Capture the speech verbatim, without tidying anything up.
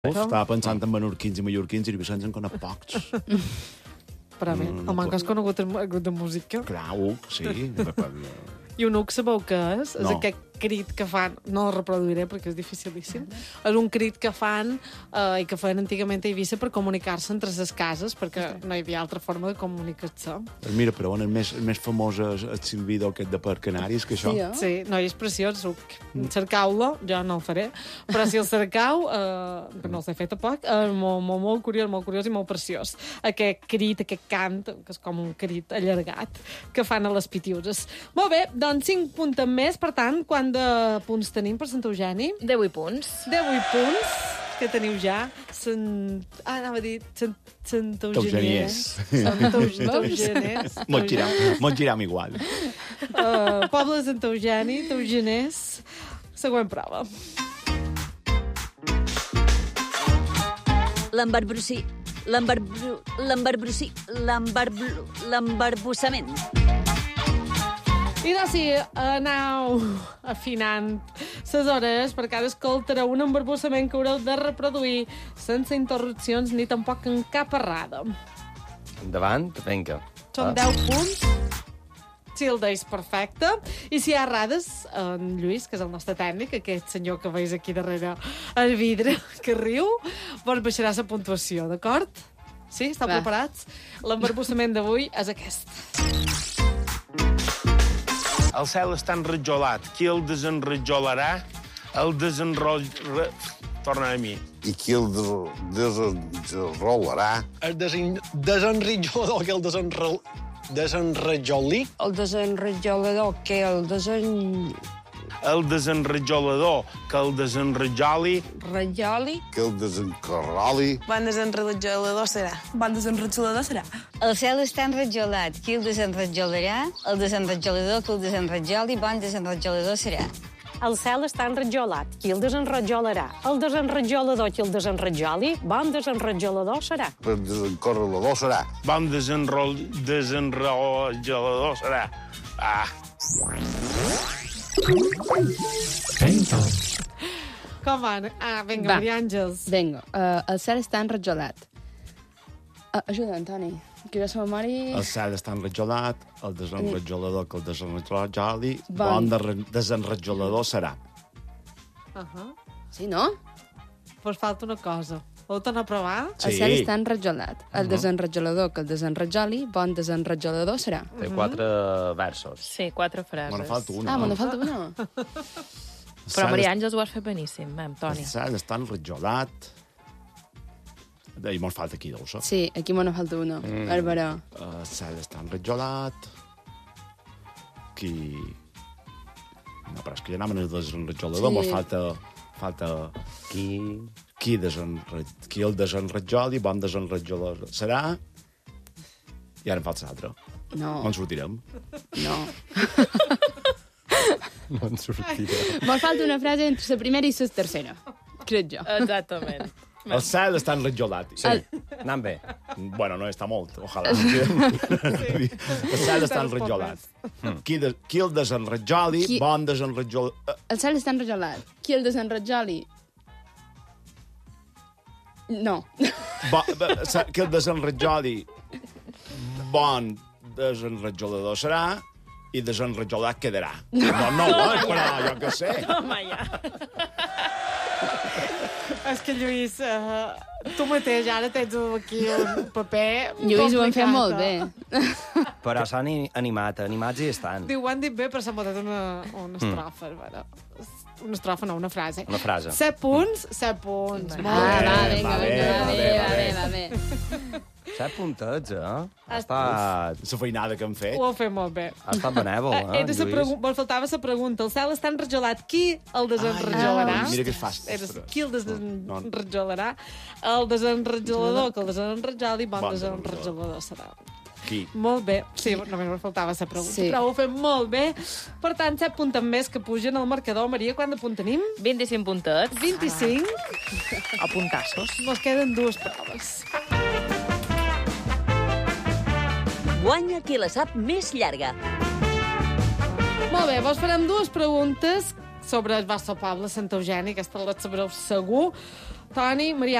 Uf, estava pensant en menorquins i mallorquins i Vicenç en conec pocs. Però bé, Mm, el manco has conegut el grup de música. Clar, Uc, sí. I un uc sabeu què és? No. És aquest crit que fan, no el reproduiré perquè és dificilíssim, és un crit que fan eh, i que feien antigament a Eivissa per comunicar-se entre les cases, perquè no hi havia altra forma de comunicar-se. Mira, però on el més, el més famós és el silbido aquest de per Canaris, que això... Sí, eh? Sí, no, i és preciós, Uc. Cercau-lo, jo no el faré, però si el cercau, eh, no els he fet a poc, és molt, molt, molt curiós, molt curiós i molt preciós. Aquest crit, aquest cant, que és com un crit allargat, que fan a les pitiuses. Molt bé, doncs cinc punts més, per tant, quan de punts tenim per Sant Eugeni? deu punts. deu punts que teniu ja. Sant... Ah, anava a dir Sant, Sant Eugeniers. Sant Eugeniers. Mos giram, mos giram igual. Uh, poble de Sant Eugeni, Eugeners. Següent prova. L'embarbrosí, l'embarbru... l'embarbrosí, l'embarbru... l'embarbussament. I doncs sí, aneu afinant les hores perquè ara escoltareu un embarbussament que haureu de reproduir sense interrupcions ni tampoc en cap errada. Endavant, vinga. Són deu punts. Si el deis perfecte. I si hi ha errades, en Lluís, que és el nostre tècnic, aquest senyor que veus aquí darrere el vidre, que riu, vos baixarà la puntuació, d'acord? Sí? Esteu Va. preparats? L'embarbussament d'avui és aquest. El cel està enrajolat. Qui el desenrajolarà? El desenrol... Re... Torna a mi. I qui el desenrolarà? El desen... desenrajolador que el desenrol... desenrajoli? El desenrajolador que el desen... El desenrajolador que el desenrajoli. Rajoli? Que el desencarroli? Bon desenrajolador serà. Bon desenrajolador serà. El cel està enrajolat. Qui el desenrajolarà? El desenrajolador que el desenrajoli, bon desenrajolador serà. El cel està enrajolat. Qui el desenrajolarà? El desenrajolador qui el desenrajoli, bon desenrajolador serà. El desencarrelador serà. Bon desenrol... desenrajolador serà. Ah. Com van? Ah, vinga, Va. Maria Àngels. Vinga, uh, el cel està enrajolat. Uh, ajuda, Antoni, que jo la memòria... El cel està enrajolat, el desenrajolador que el desenrajoli, Bon. bon de- desenrajolador serà. Uh -huh. Sí, no? Vos falta una cosa. Vau tornar a provar? El cel està enrajolat. El desenrajolador que el desenrajoli, bon desenrajolador serà. Té quatre versos. Sí, quatre frases. Me'n falta una. Ah, no? me'n falta una. Però Maria Àngels ho has fet beníssim, eh, El cel està enrajolat. I me'n falta aquí, dos. Sí, aquí me'n falta una. Mm. Bàrbara. El cel està enrajolat. Qui... No, però és que ja anaven el desenrajolador. Sí. Me'n falta... falta... Qui... Qui, desenra... Qui el desenrajoli, bon desenrajolador serà. I ara em falta l'altre. No. No en sortirem. No. No en sortirà. Me'n falta una frase entre la primera i la tercera. Crec jo. Exactament. El cel està enrajolat. Sí, anant bé. Bueno, no està molt, ojalà. Sí. El cel està enrajolat. Qui, de, qui el desenrajoli, Qui- bon desenrajol... El cel està enrajolat. Qui el desenrajoli? No. Bo, be- sa- qui el desenrajoli, bon desenrajolador serà i desenrajolat quedarà. No, no, eh, però jo què sé. Home, ja. És que, Lluís, uh, tu mateix ara tens aquí un paper Lluís, ho hem fet complicat, molt eh? bé. Però s'han i- animat, animats i estan. Diu, ho han dit bé, però s'ha botat una, una estrofa. Mm. Bueno, una estrofa, no, una frase. Una frase. Set punts, set punts. Ah, Molt bé. va, vinga, va bé, vinga, va va bé, bé, va va bé, bé. va bé. Set puntets, eh? Ha Uf. estat, La feinada que hem fet. Ho heu fet molt bé. ha estat benèvol, Eh, eh, era sa Lluís? pregu- Vos faltava la pregunta. El cel està enrajolat. Qui el desenrajolarà? Ai, mira que és fàcil. Era, qui el No, no. desenrajolarà? El desenrajolador, que el desenrajoli, bon Bon desenrajolador serà. Qui? Molt bé. Sí, només me faltava la pregunta. Sí. Però ho fem molt bé. Per tant, set punts més que pugen al marcador. Maria, quant de punt tenim? vint-i-cinc puntets. vint-i-cinc. A puntassos. Mos queden dues proves. Guanya qui la sap més llarga. Molt bé, vos farem dues preguntes sobre el vostre poble, Sant Eugeni, aquesta la sabreu segur. Toni, Marià,